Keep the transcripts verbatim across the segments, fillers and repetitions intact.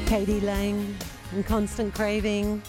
Katie Lang and Constant Craving.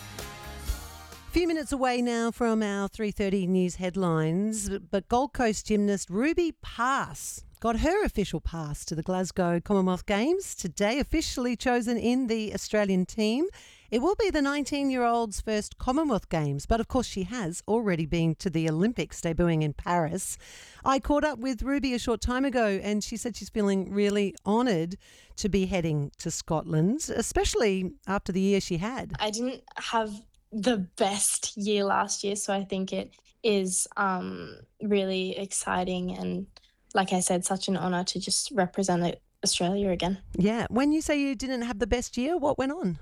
A few minutes away now from our three thirty news headlines, but Gold Coast gymnast Ruby Pass got her official pass to the Glasgow Commonwealth Games today, officially chosen in the Australian team. It will be the nineteen-year-old's first Commonwealth Games, but of course she has already been to the Olympics, debuting in Paris. I caught up with Ruby a short time ago and she said she's feeling really honoured to be heading to Scotland, especially after the year she had. I didn't have the best year last year, so I think it is um, really exciting and, like I said, such an honour to just represent Australia again. Yeah. When you say you didn't have the best year, what went on?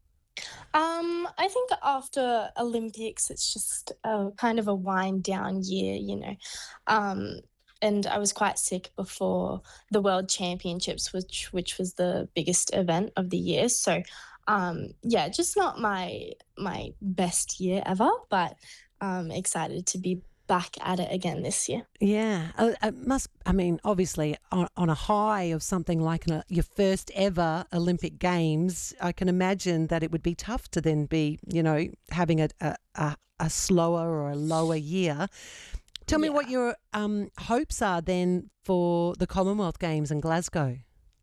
Um, I think after Olympics, it's just a kind of a wind down year, you know. Um, and I was quite sick before the World Championships, which which was the biggest event of the year. So, um, yeah, just not my my best year ever, but um, excited to be back at it again this year. Yeah, uh, it must. I mean, obviously, on, on a high of something like an, your first ever Olympic Games, I can imagine that it would be tough to then be, you know, having a a, a, a slower or a lower year. Tell me Yeah. what your um, hopes are then for the Commonwealth Games in Glasgow.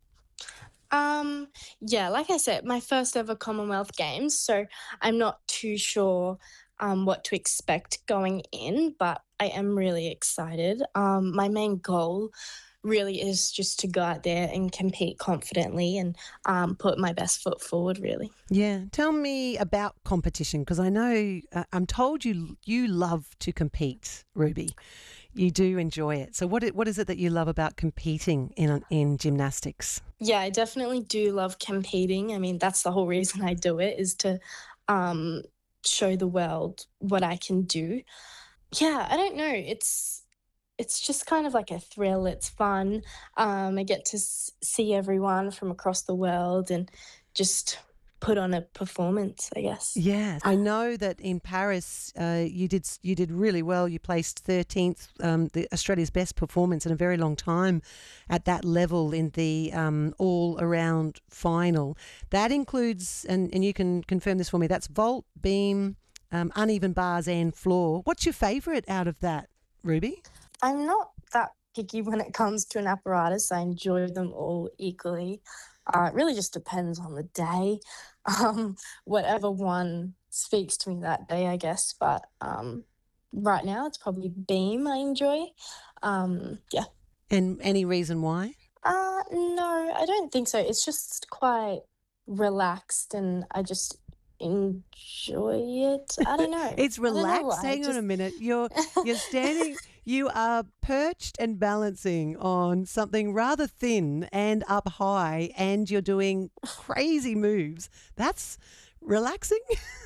Um, yeah, like I said, my first ever Commonwealth Games, so I'm not too sure um, what to expect going in, but I am really excited. Um, my main goal really is just to go out there and compete confidently and um, put my best foot forward, really. Yeah, tell me about competition, because I know uh, I'm told you you love to compete, Ruby. You do enjoy it. So what it, what is it that you love about competing in in gymnastics? Yeah, I definitely do love competing. I mean, that's the whole reason I do it, is to um, show the world what I can do. Yeah, I don't know. It's it's just kind of like a thrill. It's fun. Um, I get to s- see everyone from across the world and just put on a performance, I guess. Yeah, I know that in Paris uh, you did you did really well. You placed thirteenth, um, the Australia's best performance in a very long time at that level in the um, all-around final. That includes, and, and you can confirm this for me, that's vault, beam, um, uneven bars and floor. What's your favourite out of that, Ruby? I'm not that picky when it comes to an apparatus. I enjoy them all equally. Uh, it really just depends on the day. Um, whatever one speaks to me that day, I guess. But um, right now, it's probably beam I enjoy. Um, yeah. And any reason why? Uh, no, I don't think so. It's just quite relaxed, and I just enjoy it. I don't know. It's I don't know relaxed. why. Hang on Just a minute. You're you're standing. You are perched and balancing on something rather thin and up high, and you're doing crazy moves. That's relaxing.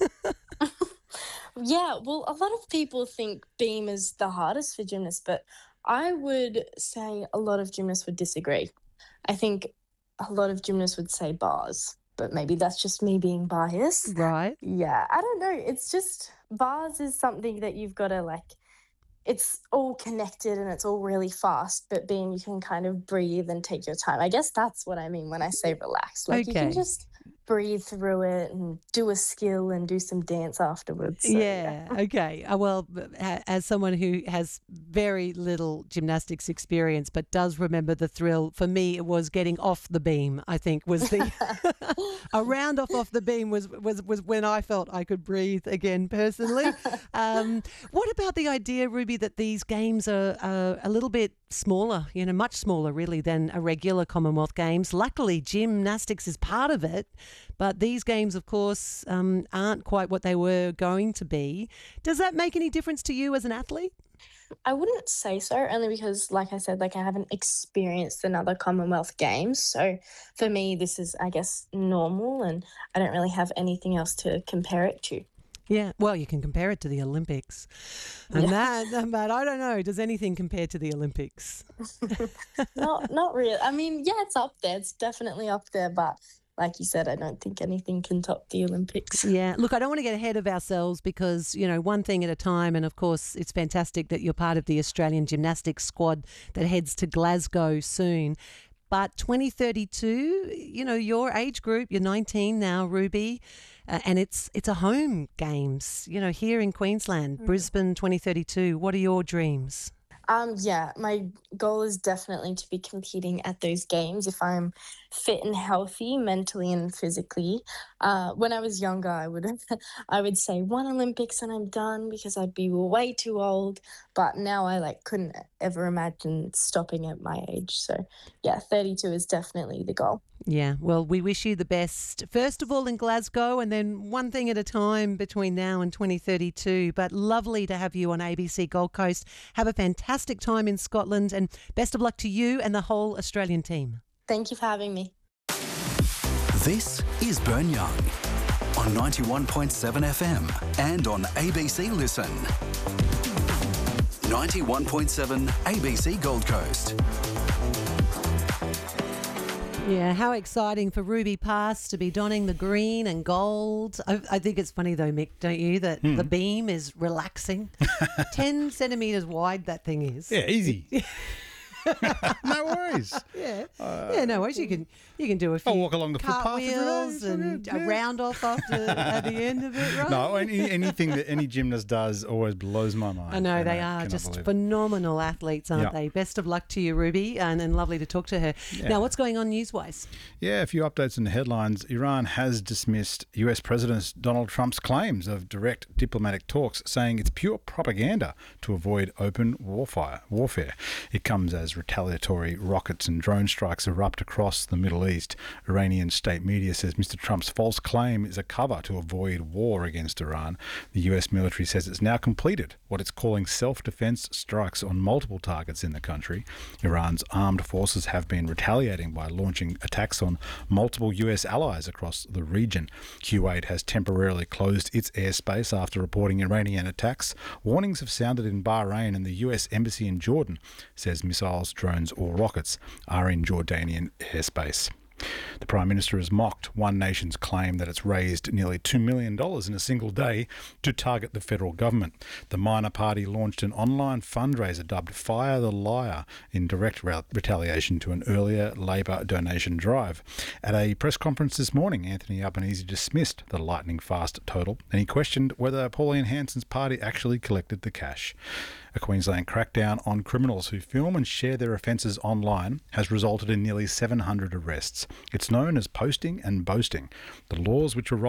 Yeah, well, a lot of people think beam is the hardest for gymnasts, but I would say a lot of gymnasts would disagree. I think a lot of gymnasts would say bars, but maybe that's just me being biased. Right. Yeah, I don't know. It's just bars is something that you've got to like, it's all connected and it's all really fast, but beam, you can kind of breathe and take your time. I guess that's what I mean when I say relaxed. Like you Okay. can just breathe through it and do a skill and do some dance afterwards. So, Yeah. Okay. Uh, well, b- a- as someone who has very little gymnastics experience but does remember the thrill, for me it was getting off the beam. I think was the a round off off the beam was was was when I felt I could breathe again personally. Um, what about the idea, Ruby, that these games are, are a little bit smaller? You know, much smaller really than a regular Commonwealth Games. Luckily, gymnastics is part of it. But these games, of course, um, aren't quite what they were going to be. Does that make any difference to you as an athlete? I wouldn't say so, only because, like I said, like I haven't experienced another Commonwealth Games. So for me, this is, I guess, normal, and I don't really have anything else to compare it to. Yeah, well, you can compare it to the Olympics. And Yeah. that, but I don't know, does anything compare to the Olympics? Not, not really. I mean, yeah, it's up there. It's definitely up there, but like you said, I don't think anything can top the Olympics. Yeah, look, I don't want to get ahead of ourselves because, you know, one thing at a time. And of course, it's fantastic that you're part of the Australian gymnastics squad that heads to Glasgow soon. but twenty thirty-two, you know, your age group, you're nineteen now, Ruby, uh, and it's it's a home games, you know, here in Queensland, mm. Brisbane twenty thirty-two. What are your dreams? Um, yeah, my goal is definitely to be competing at those games if I'm fit and healthy, mentally and physically. Uh, when I was younger, I would I would say one Olympics and I'm done because I'd be way too old. But now I like couldn't ever imagine stopping at my age. So yeah, thirty-two is definitely the goal. Yeah, well, we wish you the best, first of all in Glasgow and then one thing at a time between now and twenty thirty-two. But lovely to have you on A B C Gold Coast. Have a fantastic time in Scotland and best of luck to you and the whole Australian team. Thank you for having me. This is Burn Young on ninety-one point seven F M and on A B C Listen. ninety-one point seven A B C Gold Coast. Yeah, how exciting for Ruby Pass to be donning the green and gold. I, I think it's funny though, Mick, don't you, that hmm. the beam is relaxing. Ten centimetres wide that thing is. Yeah, easy. No worries. Yeah, uh, yeah, no worries. You can you can do a few I'll walk along the cartwheels and yeah. a round off after at the end of it, right? No, any, anything that any gymnast does always blows my mind. I know, they I are just phenomenal athletes, aren't yep. they? Best of luck to you, Ruby, and, and lovely to talk to her. Yeah. Now, what's going on news-wise? Yeah, a few updates in the headlines. Iran has dismissed U S President Donald Trump's claims of direct diplomatic talks, saying it's pure propaganda to avoid open warfare. Warfare. It comes as retaliatory rockets and drone strikes erupt across the Middle East. Iranian state media says Mister Trump's false claim is a cover to avoid war against Iran. The U S military says it's now completed what it's calling self-defense strikes on multiple targets in the country. Iran's armed forces have been retaliating by launching attacks on multiple U S allies across the region. Kuwait has temporarily closed its airspace after reporting Iranian attacks. Warnings have sounded in Bahrain, and the U S Embassy in Jordan says missiles, drones or rockets are in Jordanian airspace. The Prime Minister has mocked One Nation's claim that it's raised nearly two million dollars in a single day to target the federal government. The minor party launched an online fundraiser dubbed Fire the Liar in direct re- retaliation to an earlier Labor donation drive. At a press conference this morning, Anthony Albanese dismissed the lightning-fast total, and he questioned whether Pauline Hanson's party actually collected the cash. A Queensland crackdown on criminals who film and share their offences online has resulted in nearly seven hundred arrests. It's known as posting and boasting. The laws, which were